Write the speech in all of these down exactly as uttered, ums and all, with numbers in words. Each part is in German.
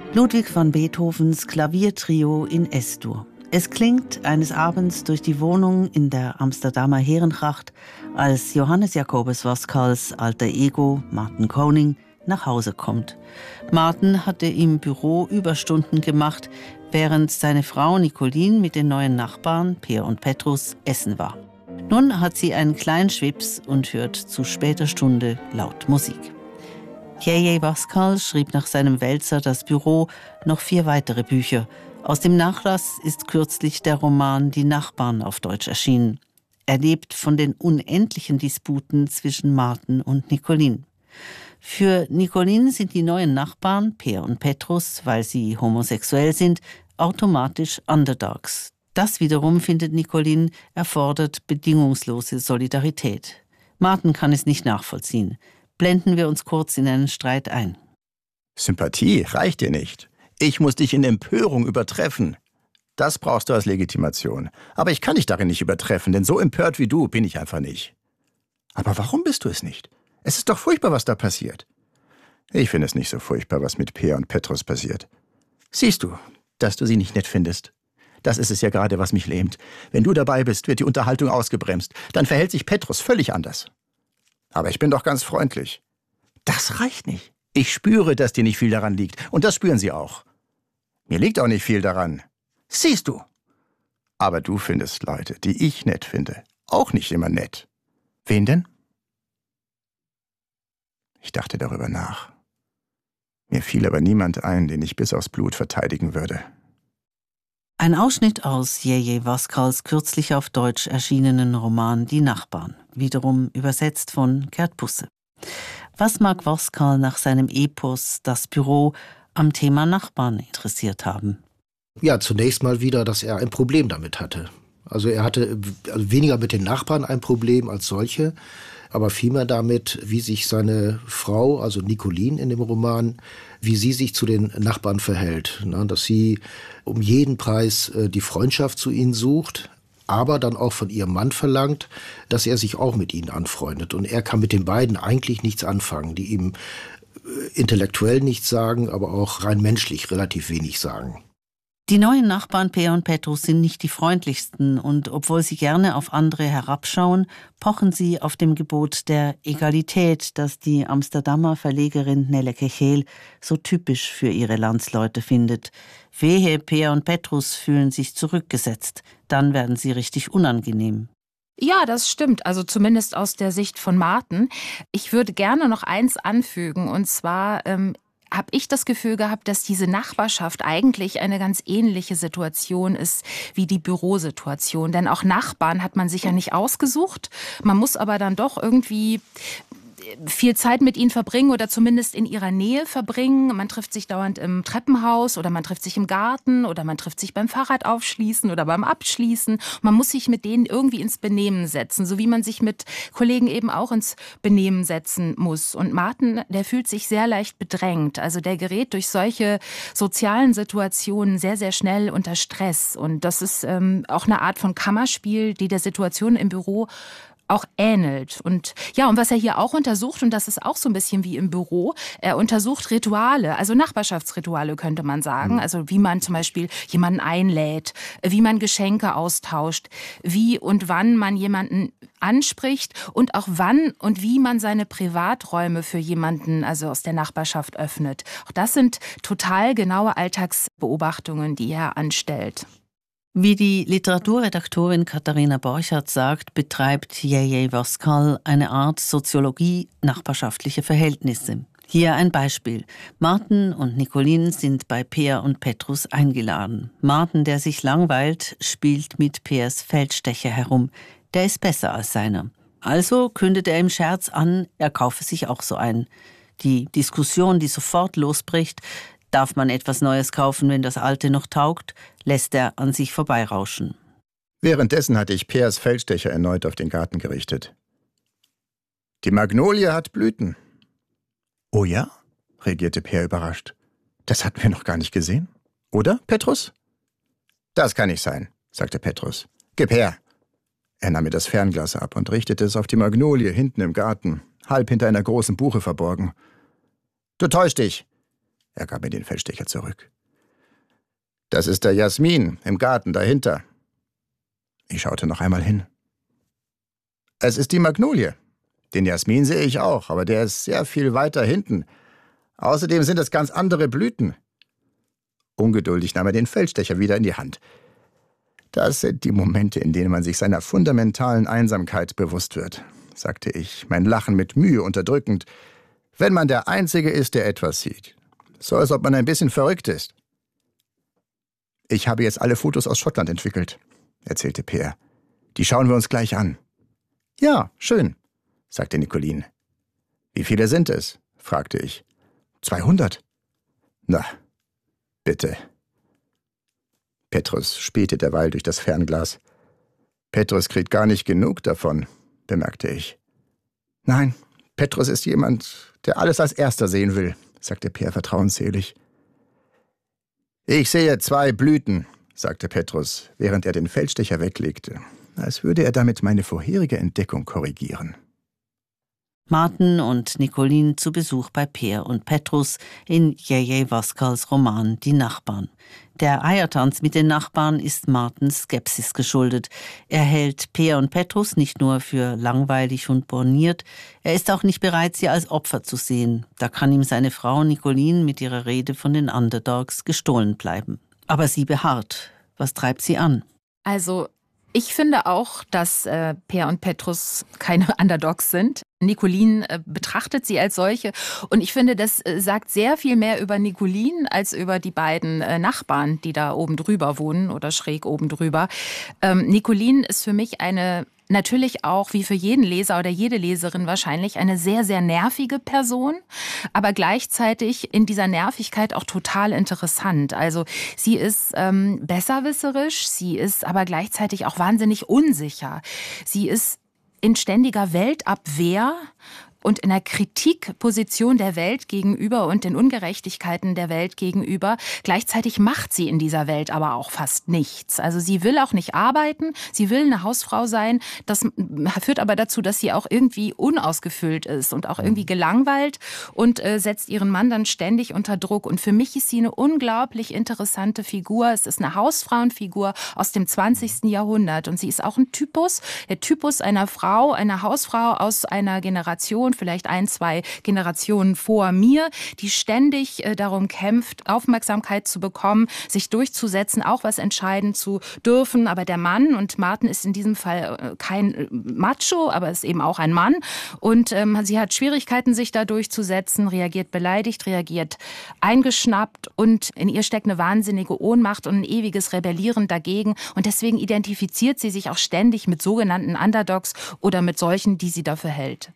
Ludwig van Beethovens Klaviertrio in Es-Dur. Es klingt eines Abends durch die Wohnung in der Amsterdamer Herengracht, als Johannes Jacobus Voskals alter Ego, Martin Koning, nach Hause kommt. Martin hatte im Büro Überstunden gemacht, während seine Frau Nicolien mit den neuen Nachbarn Peer und Petrus essen war. Nun hat sie einen kleinen Schwips und hört zu später Stunde laut Musik. J J Voskal schrieb nach seinem Wälzer Das Büro noch vier weitere Bücher. Aus dem Nachlass ist kürzlich der Roman Die Nachbarn auf Deutsch erschienen. Er lebt von den unendlichen Disputen zwischen Martin und Nicolien. Für Nicolien sind die neuen Nachbarn, Peer und Petrus, weil sie homosexuell sind, automatisch Underdogs. Das wiederum, findet Nicolien, erfordert bedingungslose Solidarität. Martin kann es nicht nachvollziehen. Blenden wir uns kurz in einen Streit ein. Sympathie reicht dir nicht. Ich muss dich in Empörung übertreffen. Das brauchst du als Legitimation. Aber ich kann dich darin nicht übertreffen, denn so empört wie du bin ich einfach nicht. Aber warum bist du es nicht? Es ist doch furchtbar, was da passiert. Ich finde es nicht so furchtbar, was mit Peer und Petrus passiert. Siehst du, dass du sie nicht nett findest? Das ist es ja gerade, was mich lähmt. Wenn du dabei bist, wird die Unterhaltung ausgebremst. Dann verhält sich Petrus völlig anders. Aber ich bin doch ganz freundlich. Das reicht nicht. Ich spüre, dass dir nicht viel daran liegt. Und das spüren sie auch. Mir liegt auch nicht viel daran. Siehst du. Aber du findest Leute, die ich nett finde, auch nicht immer nett. Wen denn? Ich dachte darüber nach. Mir fiel aber niemand ein, den ich bis aufs Blut verteidigen würde. Ein Ausschnitt aus J J Voskals kürzlich auf Deutsch erschienenen Roman Die Nachbarn, wiederum übersetzt von Gerd Busse. Was mag Voskal nach seinem Epos Das Büro am Thema Nachbarn interessiert haben? Ja, zunächst mal wieder, dass er ein Problem damit hatte. Also er hatte weniger mit den Nachbarn ein Problem als solche, aber vielmehr damit, wie sich seine Frau, also Nicolien in dem Roman, wie sie sich zu den Nachbarn verhält. Dass sie um jeden Preis die Freundschaft zu ihnen sucht, aber dann auch von ihrem Mann verlangt, dass er sich auch mit ihnen anfreundet. Und er kann mit den beiden eigentlich nichts anfangen, die ihm intellektuell nichts sagen, aber auch rein menschlich relativ wenig sagen. Die neuen Nachbarn Peer und Petrus sind nicht die freundlichsten und obwohl sie gerne auf andere herabschauen, pochen sie auf dem Gebot der Egalität, das die Amsterdamer Verlegerin Nelle Kechel so typisch für ihre Landsleute findet. Wehe, Peer und Petrus fühlen sich zurückgesetzt, dann werden sie richtig unangenehm. Ja, das stimmt, also zumindest aus der Sicht von Martin. Ich würde gerne noch eins anfügen, und zwar ähm, habe ich das Gefühl gehabt, dass diese Nachbarschaft eigentlich eine ganz ähnliche Situation ist wie die Bürosituation. Denn auch Nachbarn hat man sich ja nicht ausgesucht. Man muss aber dann doch irgendwie viel Zeit mit ihnen verbringen oder zumindest in ihrer Nähe verbringen. Man trifft sich dauernd im Treppenhaus oder man trifft sich im Garten oder man trifft sich beim Fahrradaufschließen oder beim Abschließen. Man muss sich mit denen irgendwie ins Benehmen setzen, so wie man sich mit Kollegen eben auch ins Benehmen setzen muss. Und Martin, der fühlt sich sehr leicht bedrängt. Also der gerät durch solche sozialen Situationen sehr, sehr schnell unter Stress. Und das ist ähm, auch eine Art von Kammerspiel, die der Situation im Büro auch ähnelt. Und ja, und was er hier auch untersucht, und das ist auch so ein bisschen wie im Büro, er untersucht Rituale, also Nachbarschaftsrituale könnte man sagen, also wie man zum Beispiel jemanden einlädt, wie man Geschenke austauscht, wie und wann man jemanden anspricht und auch wann und wie man seine Privaträume für jemanden, also aus der Nachbarschaft, öffnet. Auch das sind total genaue Alltagsbeobachtungen, die er anstellt. Wie die Literaturredaktorin Katharina Borchardt sagt, betreibt J J Voskal eine Art Soziologie nachbarschaftlicher Verhältnisse. Hier ein Beispiel. Martin und Nicolien sind bei Peer und Petrus eingeladen. Martin, der sich langweilt, spielt mit Peers Feldstecher herum. Der ist besser als seiner. Also kündet er im Scherz an, er kaufe sich auch so einen. Die Diskussion, die sofort losbricht, darf man etwas Neues kaufen, wenn das Alte noch taugt, lässt er an sich vorbeirauschen. Währenddessen hatte ich Peers Feldstecher erneut auf den Garten gerichtet. Die Magnolie hat Blüten. Oh ja? Reagierte Peer überrascht. Das hatten wir noch gar nicht gesehen. Oder, Petrus? Das kann nicht sein, sagte Petrus. Gib her. Er nahm mir das Fernglas ab und richtete es auf die Magnolie hinten im Garten, halb hinter einer großen Buche verborgen. Du täuschst dich. Er gab mir den Feldstecher zurück. »Das ist der Jasmin im Garten dahinter.« Ich schaute noch einmal hin. »Es ist die Magnolie. Den Jasmin sehe ich auch, aber der ist sehr viel weiter hinten. Außerdem sind es ganz andere Blüten.« Ungeduldig nahm er den Feldstecher wieder in die Hand. »Das sind die Momente, in denen man sich seiner fundamentalen Einsamkeit bewusst wird«, sagte ich, mein Lachen mit Mühe unterdrückend, »wenn man der Einzige ist, der etwas sieht. So, als ob man ein bisschen verrückt ist.« »Ich habe jetzt alle Fotos aus Schottland entwickelt«, erzählte Peer. »Die schauen wir uns gleich an.« »Ja, schön«, sagte Nicolin. »Wie viele sind es?« fragte ich. »zweihundert.« »Na, bitte.« Petrus spähte derweil durch das Fernglas. »Petrus kriegt gar nicht genug davon«, bemerkte ich. »Nein, Petrus ist jemand, der alles als Erster sehen will«, sagte Peer vertrauensselig. »Ich sehe zwei Blüten«, sagte Petrus, während er den Feldstecher weglegte, als würde er damit meine vorherige Entdeckung korrigieren. Martin und Nicolin zu Besuch bei Peer und Petrus in J J Waskals Roman »Die Nachbarn«. Der Eiertanz mit den Nachbarn ist Martins Skepsis geschuldet. Er hält Peer und Petrus nicht nur für langweilig und borniert, er ist auch nicht bereit, sie als Opfer zu sehen. Da kann ihm seine Frau Nicolin mit ihrer Rede von den Underdogs gestohlen bleiben. Aber sie beharrt. Was treibt sie an? Also, ich finde auch, dass äh, Peer und Petrus keine Underdogs sind. Nicolin äh, betrachtet sie als solche. Und ich finde, das äh, sagt sehr viel mehr über Nicolin als über die beiden äh, Nachbarn, die da oben drüber wohnen oder schräg oben drüber. Ähm, Nicolin ist für mich eine, natürlich auch wie für jeden Leser oder jede Leserin wahrscheinlich, eine sehr, sehr nervige Person, aber gleichzeitig in dieser Nervigkeit auch total interessant. Also sie ist ähm, besserwisserisch, sie ist aber gleichzeitig auch wahnsinnig unsicher. Sie ist in ständiger Weltabwehr und in der Kritikposition der Welt gegenüber und den Ungerechtigkeiten der Welt gegenüber. Gleichzeitig macht sie in dieser Welt aber auch fast nichts. Also sie will auch nicht arbeiten, sie will eine Hausfrau sein. Das führt aber dazu, dass sie auch irgendwie unausgefüllt ist und auch irgendwie gelangweilt und äh, setzt ihren Mann dann ständig unter Druck. Und für mich ist sie eine unglaublich interessante Figur. Es ist eine Hausfrauenfigur aus dem zwanzigsten Jahrhundert und sie ist auch ein Typus, der Typus einer Frau, einer Hausfrau aus einer Generation, vielleicht ein, zwei Generationen vor mir, die ständig äh, darum kämpft, Aufmerksamkeit zu bekommen, sich durchzusetzen, auch was entscheiden zu dürfen. Aber der Mann, und Martin ist in diesem Fall äh, kein äh, Macho, aber ist eben auch ein Mann. Und ähm, sie hat Schwierigkeiten, sich da durchzusetzen, reagiert beleidigt, reagiert eingeschnappt und in ihr steckt eine wahnsinnige Ohnmacht und ein ewiges Rebellieren dagegen. Und deswegen identifiziert sie sich auch ständig mit sogenannten Underdogs oder mit solchen, die sie dafür hält.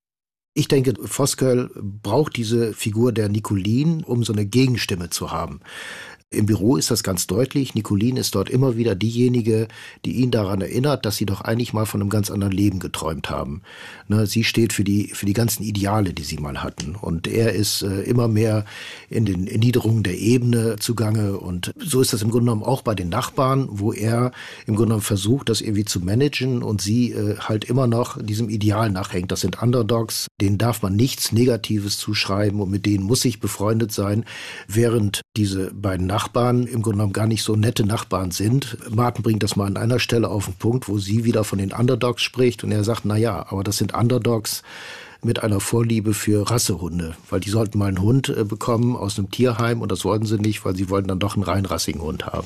Ich denke, Voskuil braucht diese Figur der Nicolin, um so eine Gegenstimme zu haben. Im Büro ist das ganz deutlich. Nicolin ist dort immer wieder diejenige, die ihn daran erinnert, dass sie doch eigentlich mal von einem ganz anderen Leben geträumt haben. Ne, sie steht für die, für die ganzen Ideale, die sie mal hatten. Und er ist äh, immer mehr in den Niederungen der Ebene zugange. Und so ist das im Grunde genommen auch bei den Nachbarn, wo er im Grunde genommen versucht, das irgendwie zu managen und sie äh, halt immer noch diesem Ideal nachhängt. Das sind Underdogs, denen darf man nichts Negatives zuschreiben und mit denen muss ich befreundet sein, während diese beiden Nachbarn Nachbarn im Grunde genommen gar nicht so nette Nachbarn sind. Martin bringt das mal an einer Stelle auf den Punkt, wo sie wieder von den Underdogs spricht und er sagt, na ja, aber das sind Underdogs mit einer Vorliebe für Rassehunde, weil die sollten mal einen Hund äh, bekommen aus einem Tierheim und das wollten sie nicht, weil sie wollten dann doch einen reinrassigen Hund haben.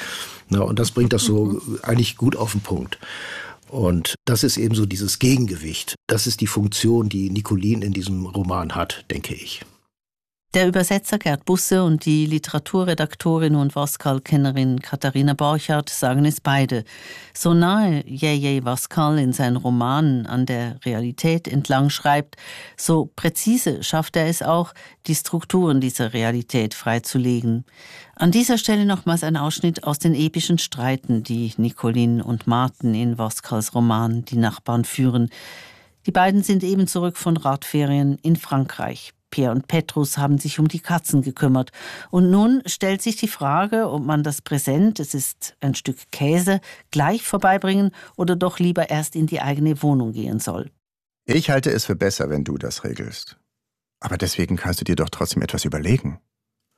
Na, und das bringt das so eigentlich gut auf den Punkt. Und das ist eben so dieses Gegengewicht. Das ist die Funktion, die Nicolin in diesem Roman hat, denke ich. Der Übersetzer Gerd Busse und die Literaturredaktorin und Waskal-Kennerin Katharina Borchardt sagen es beide. So nahe J J Waskal in seinen Romanen an der Realität entlang schreibt, so präzise schafft er es auch, die Strukturen dieser Realität freizulegen. An dieser Stelle nochmals ein Ausschnitt aus den epischen Streiten, die Nicolin und Martin in Waskals Roman »Die Nachbarn« führen. Die beiden sind eben zurück von Radferien in Frankreich. Peer und Petrus haben sich um die Katzen gekümmert. Und nun stellt sich die Frage, ob man das Präsent, es ist ein Stück Käse, gleich vorbeibringen oder doch lieber erst in die eigene Wohnung gehen soll. Ich halte es für besser, wenn du das regelst. Aber deswegen kannst du dir doch trotzdem etwas überlegen.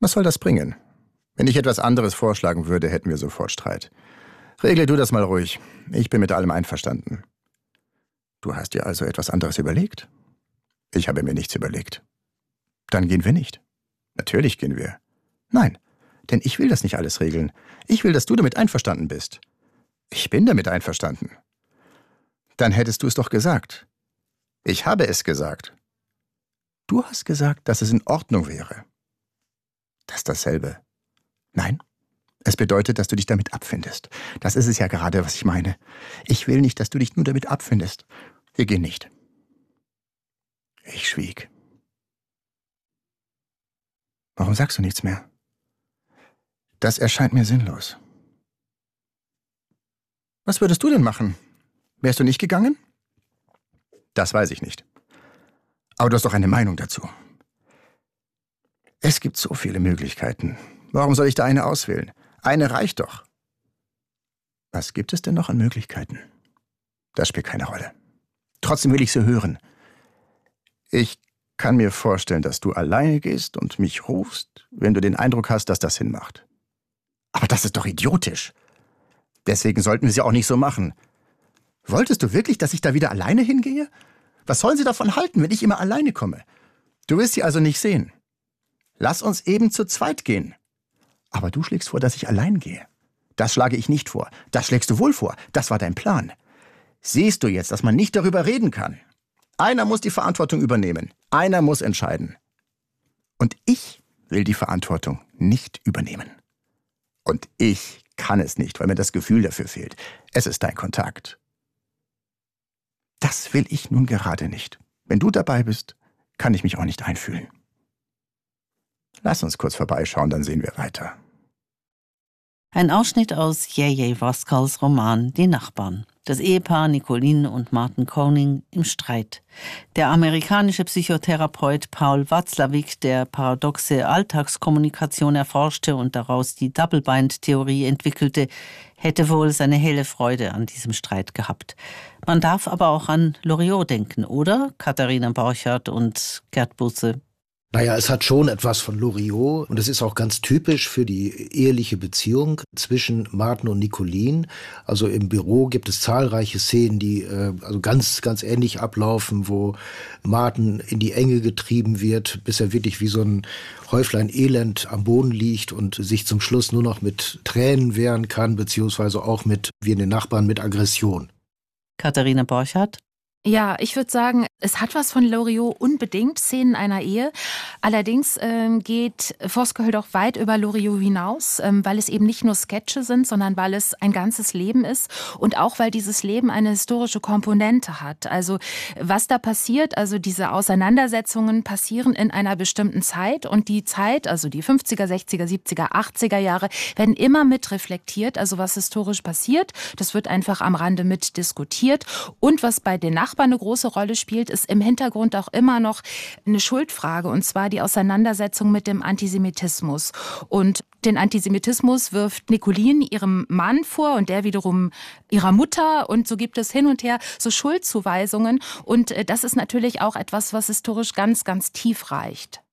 Was soll das bringen? Wenn ich etwas anderes vorschlagen würde, hätten wir sofort Streit. Regle du das mal ruhig. Ich bin mit allem einverstanden. Du hast dir also etwas anderes überlegt? Ich habe mir nichts überlegt. Dann gehen wir nicht. Natürlich gehen wir. Nein, denn ich will das nicht alles regeln. Ich will, dass du damit einverstanden bist. Ich bin damit einverstanden. Dann hättest du es doch gesagt. Ich habe es gesagt. Du hast gesagt, dass es in Ordnung wäre. Das ist dasselbe. Nein, es bedeutet, dass du dich damit abfindest. Das ist es ja gerade, was ich meine. Ich will nicht, dass du dich nur damit abfindest. Wir gehen nicht. Ich schwieg. Warum sagst du nichts mehr? Das erscheint mir sinnlos. Was würdest du denn machen? Wärst du nicht gegangen? Das weiß ich nicht. Aber du hast doch eine Meinung dazu. Es gibt so viele Möglichkeiten. Warum soll ich da eine auswählen? Eine reicht doch. Was gibt es denn noch an Möglichkeiten? Das spielt keine Rolle. Trotzdem will ich sie hören. Ich kann mir vorstellen, dass du alleine gehst und mich rufst, wenn du den Eindruck hast, dass das Sinn macht. Aber das ist doch idiotisch. Deswegen sollten wir sie auch nicht so machen. Wolltest du wirklich, dass ich da wieder alleine hingehe? Was sollen sie davon halten, wenn ich immer alleine komme? Du willst sie also nicht sehen. Lass uns eben zu zweit gehen. Aber du schlägst vor, dass ich allein gehe. Das schlage ich nicht vor. Das schlägst du wohl vor. Das war dein Plan. Siehst du jetzt, dass man nicht darüber reden kann? Einer muss die Verantwortung übernehmen. Einer muss entscheiden. Und ich will die Verantwortung nicht übernehmen. Und ich kann es nicht, weil mir das Gefühl dafür fehlt. Es ist dein Kontakt. Das will ich nun gerade nicht. Wenn du dabei bist, kann ich mich auch nicht einfühlen. Lass uns kurz vorbeischauen, dann sehen wir weiter. Ein Ausschnitt aus J J Voskals Roman Die Nachbarn. Das Ehepaar Nicolene und Martin Koning im Streit. Der amerikanische Psychotherapeut Paul Watzlawick, der paradoxe Alltagskommunikation erforschte und daraus die Double-Bind-Theorie entwickelte, hätte wohl seine helle Freude an diesem Streit gehabt. Man darf aber auch an Loriot denken, oder? Katharina Borchardt und Gerd Busse. Naja, es hat schon etwas von Loriot und es ist auch ganz typisch für die eheliche Beziehung zwischen Martin und Nicolene. Also im Büro gibt es zahlreiche Szenen, die äh, also ganz, ganz ähnlich ablaufen, wo Martin in die Enge getrieben wird, bis er wirklich wie so ein Häuflein Elend am Boden liegt und sich zum Schluss nur noch mit Tränen wehren kann, beziehungsweise auch mit, wie in den Nachbarn, mit Aggression. Katharina Borchardt. Ja, ich würde sagen, es hat was von Loriot unbedingt, Szenen einer Ehe. Allerdings ähm, geht Voskuil doch weit über Loriot hinaus, ähm, weil es eben nicht nur Sketche sind, sondern weil es ein ganzes Leben ist und auch weil dieses Leben eine historische Komponente hat. Also was da passiert, also diese Auseinandersetzungen passieren in einer bestimmten Zeit und die Zeit, also die fünfziger, sechziger, siebziger, achtziger Jahre, werden immer mit reflektiert, also was historisch passiert. Das wird einfach am Rande mit diskutiert und was bei den Nachbarn eine große Rolle spielt, ist im Hintergrund auch immer noch eine Schuldfrage, und zwar die Auseinandersetzung mit dem Antisemitismus. Und den Antisemitismus wirft Nicolene ihrem Mann vor und der wiederum ihrer Mutter, und so gibt es hin und her so Schuldzuweisungen, und das ist natürlich auch etwas, was historisch ganz, ganz tief reicht.